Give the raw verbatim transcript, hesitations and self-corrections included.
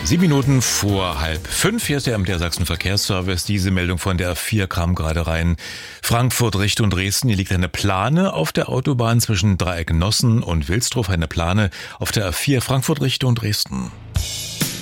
Sieben Minuten vor halb fünf. Hier ist der M D R Sachsen Verkehrsservice. Diese Meldung von der A vier kam gerade rein. Frankfurt Richtung Dresden. Hier liegt eine Plane auf der Autobahn zwischen Dreieck Nossen und Wilsdruf. Eine Plane auf der A vier Frankfurt Richtung Dresden.